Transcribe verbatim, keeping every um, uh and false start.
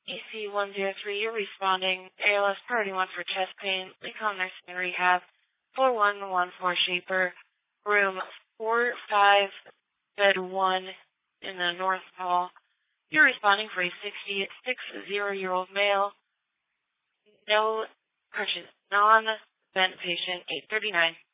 E C one zero three, you're responding. A L S priority one for chest pain. Lincoln Nursing and Rehab. four one one four Shaper. Room four five, bed one in the North Hall. You're responding for a sixty-six-year-old male. No, correction, non-vent patient, eight thirty-nine.